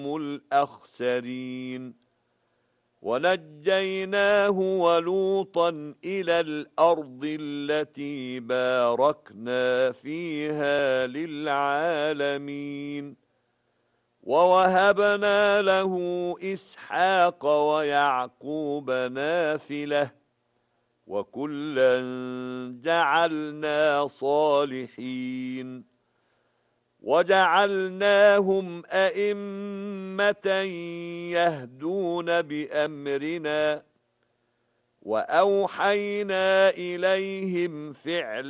الأخسرين ونجيناه ولوطا إلى الأرض التي باركنا فيها للعالمين ووهبنا له إسحاق ويعقوب نافلة وكلا جعلنا صالحين وجعلناهم أئمة يهدون بأمرنا وأوحينا إليهم فعل